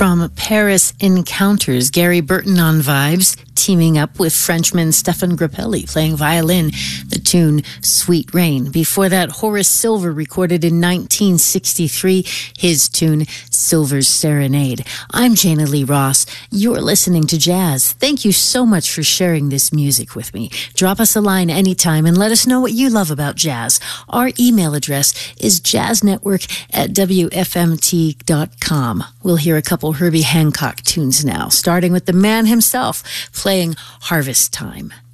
From Paris Encounters, Gary Burton on vibes, teaming up with Frenchman Stefan Grappelli playing violin, the tune Sweet Rain. Before that, Horace Silver recorded in 1963 his tune Silver's Serenade. I'm Jana Lee Ross. You're listening to Jazz. Thank you so much for sharing this music with me. Drop us a line anytime and let us know what you love about jazz. Our email address is jazznetwork@wfmt.com. We'll hear a couple Herbie Hancock tunes now, starting with the man himself playing Harvest Time.